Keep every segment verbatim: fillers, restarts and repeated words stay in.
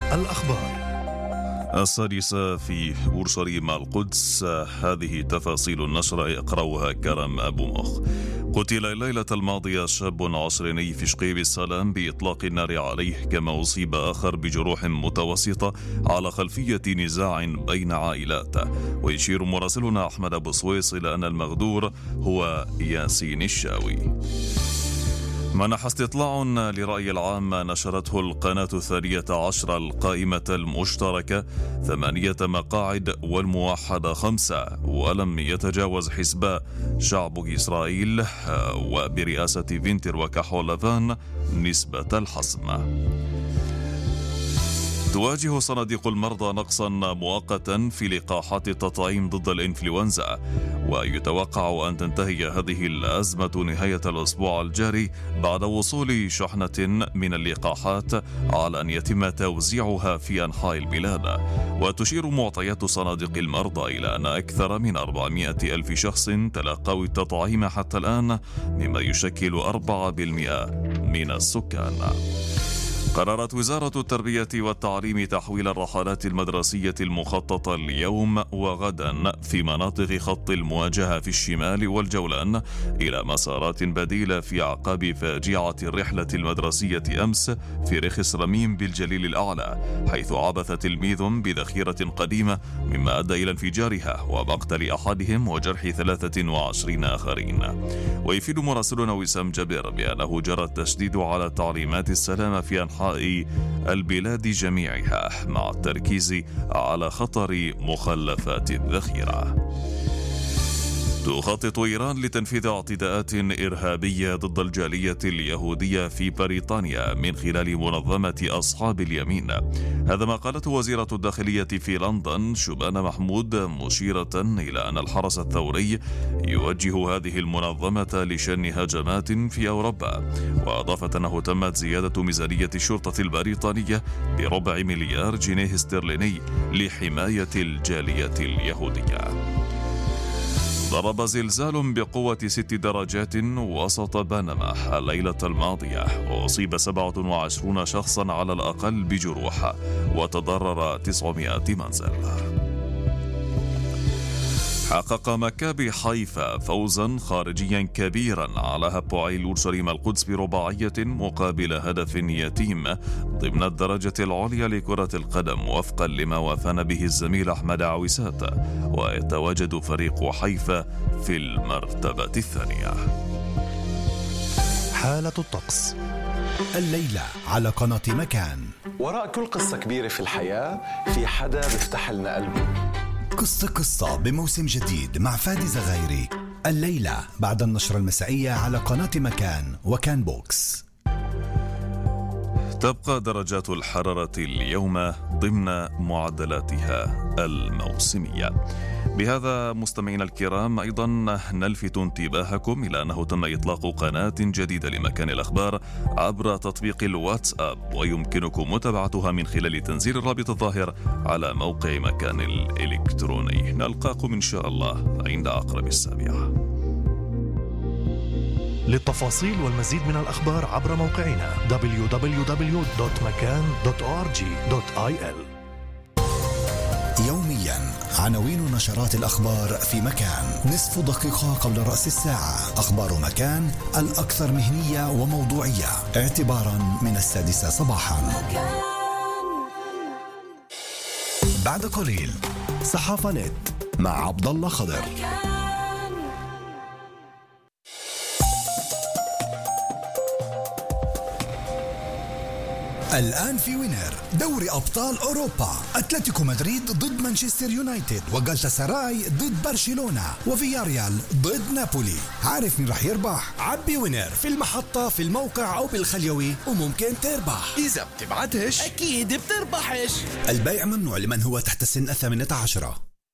الأخبار. السادسة في أورشليم القدس. هذه تفاصيل النشرة يقرأها كرم أبو مخ. قتل الليلة الماضية شاب عشريني في شقيب السلام بإطلاق النار عليه، كما أصيب آخر بجروح متوسطة على خلفية نزاع بين عائلات. ويشير مراسلنا أحمد أبو سويس إلى أن المغدور هو ياسين الشاوي. منح استطلاع لرأي العام نشرته القناة الثانية عشر القائمة المشتركة ثمانية مقاعد والموحدة خمسة، ولم يتجاوز حزب شعب إسرائيل وبرئاسة فينتر وكحول لافان نسبة الحسم. تواجه صناديق المرضى نقصا مؤقتا في لقاحات التطعيم ضد الإنفلونزا، ويتوقع أن تنتهي هذه الأزمة نهاية الأسبوع الجاري بعد وصول شحنة من اللقاحات على أن يتم توزيعها في أنحاء البلاد. وتشير معطيات صناديق المرضى إلى أن أكثر من أربعمائة ألف شخص تلقوا التطعيم حتى الآن، مما يشكل أربعة بالمئة من السكان. قررت وزارة التربية والتعليم تحويل الرحلات المدرسية المخططة اليوم وغدا في مناطق خط المواجهة في الشمال والجولان إلى مسارات بديلة في أعقاب فاجعة الرحلة المدرسية أمس في رخص رميم بالجليل الأعلى، حيث عبث تلميذ بذخيرة قديمة مما أدى إلى انفجارها ومقتل أحدهم وجرح ثلاثة وعشرين آخرين. ويفيد مراسلنا وسام جبر بأنه جرى التشديد على تعليمات السلامة في أنحاء البلاد جميعها، مع التركيز على خطر مخلفات الذخيرة. تخطط إيران لتنفيذ اعتداءات إرهابية ضد الجالية اليهودية في بريطانيا من خلال منظمة أصحاب اليمين. هذا ما قالته وزيرة الداخلية في لندن شبان محمود، مشيرة إلى أن الحرس الثوري يوجه هذه المنظمة لشن هجمات في أوروبا. وأضافت أنه تمت زيادة ميزانية الشرطة البريطانية بربع مليار جنيه استرليني لحماية الجالية اليهودية. ضرب زلزال بقوة ست درجات وسط بنما الليلة الماضية، وأصيب سبعة وعشرين شخصا على الأقل بجروح، وتضرر تسعمائة منزل. حقق مكابي حيفا فوزا خارجيا كبيرا على هابوعيل أورشليم القدس برباعية مقابل هدف يتيم ضمن الدرجة العليا لكرة القدم، وفقا لما وافن به الزميل أحمد عويسات. ويتواجد فريق حيفا في المرتبة الثانية. حالة الطقس الليلة على قناة مكان. وراء كل قصة كبيرة في الحياة في حدا بيفتح لنا قلبه. قصة قصة بموسم جديد مع فادي زغيري الليلة بعد النشرة المسائية على قناة مكان وكان بوكس. تبقى درجات الحرارة اليوم ضمن معدلاتها الموسمية. بهذا مستمعينا الكرام أيضا نلفت انتباهكم إلى أنه تم إطلاق قناة جديدة لمكان الأخبار عبر تطبيق الواتساب، ويمكنكم متابعتها من خلال تنزيل الرابط الظاهر على موقع مكان الإلكتروني. نلقاكم إن شاء الله عند أقرب السابعة. للتفاصيل والمزيد من الأخبار عبر موقعنا دبليو دبليو دبليو دوت مكان دوت أو آر جي دوت آي إل. يوميا عناوين نشرات الأخبار في مكان، نصف دقيقة قبل رأس الساعة. أخبار مكان الأكثر مهنية وموضوعية اعتبارا من السادسة صباحا. بعد قليل صحافة نت مع عبد الله خضر. الآن في وينر دوري أبطال أوروبا، أتلتيكو مدريد ضد مانشستر يونايتد، وغالتا سراي ضد برشلونة، وفياريال ضد نابولي. عارف مين رح يربح؟ عبي وينر في المحطة في الموقع أو بالخليوي وممكن تربح. إذا بتبعتش أكيد بتربحش. البيع ممنوع لمن هو تحت السن الثامنة عشرة.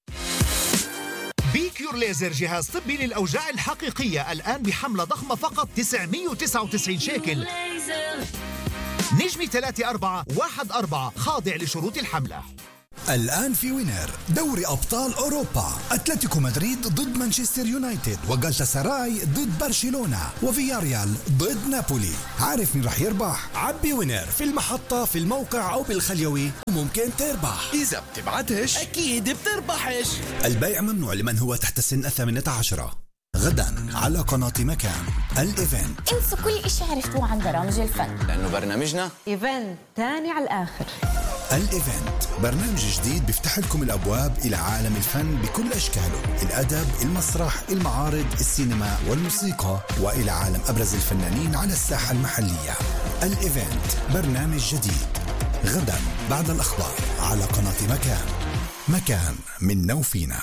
بيكيور ليزر جهاز طبي للأوجاع الحقيقية الآن بحملة ضخمة فقط تسعمائة وتسعة وتسعين شيكل. نجمي ثلاثة أربعة واحد أربعة خاضع لشروط الحملة. الآن في وينر دوري أبطال أوروبا، أتلتيكو مدريد ضد مانشستر يونايتد، وغالتا سراي ضد برشلونة، وفياريال ضد نابولي. عارف مين رح يربح؟ عبي وينر في المحطة، في الموقع أو بالخليوي، وممكن تربح. إذا بتبعتش أكيد بتربحش. البيع ممنوع لمن هو تحت سن الثامنة عشرة. غدا على قناة مكان الإيفنت. انسوا كل إشي عرفتوه عن برامج الفن، لأنه برنامجنا إيفنت تاني على الآخر. الإيفنت برنامج جديد بيفتح لكم الأبواب إلى عالم الفن بكل أشكاله، الأدب، المسرح، المعارض، السينما والموسيقى، وإلى عالم أبرز الفنانين على الساحة المحلية. الإيفنت برنامج جديد غدا بعد الأخبار على قناة مكان. مكان منا وفينا.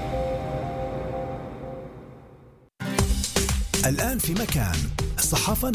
الآن في مكان الصحافة